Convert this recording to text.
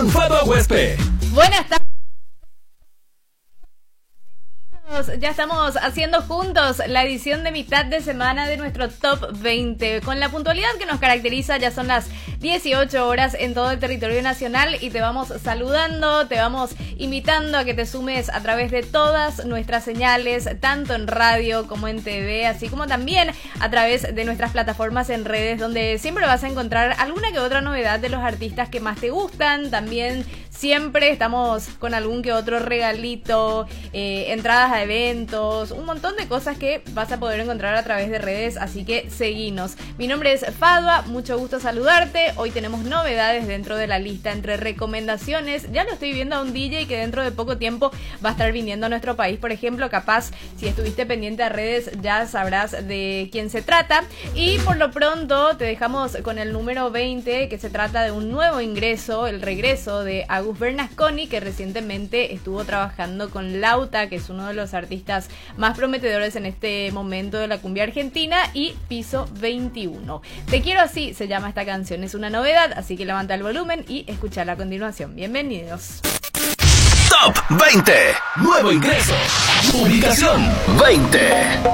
con Fadwa Huespe. Buenas tardes. Ya estamos haciendo juntos la edición de mitad de semana de nuestro Top 20. Con la puntualidad que nos caracteriza, ya son las 18 horas en todo el territorio nacional y te vamos saludando, te vamos invitando a que te sumes a través de todas nuestras señales, tanto en radio como en TV, así como también a través de nuestras plataformas en redes, donde siempre vas a encontrar alguna que otra novedad de los artistas que más te gustan. También siempre estamos con algún que otro regalito, entradas a eventos, un montón de cosas que vas a poder encontrar a través de redes, así que seguinos. Mi nombre es Fadwa, mucho gusto saludarte. Hoy tenemos novedades dentro de la lista entre recomendaciones. Ya lo estoy viendo a un DJ que dentro de poco tiempo va a estar viniendo a nuestro país, por ejemplo. Capaz, si estuviste pendiente a redes, ya sabrás de quién se trata. Y por lo pronto te dejamos con el número 20, que se trata de un nuevo ingreso, el regreso de Agus Bernasconi, que recientemente estuvo trabajando con Lauta, que es uno de los artistas más prometedores en este momento de la cumbia argentina, y Piso 21. Te quiero así se llama esta canción, es una novedad, así que levanta el volumen y escuchala a continuación. Bienvenidos. Top 20. Nuevo ingreso. Ubicación 20.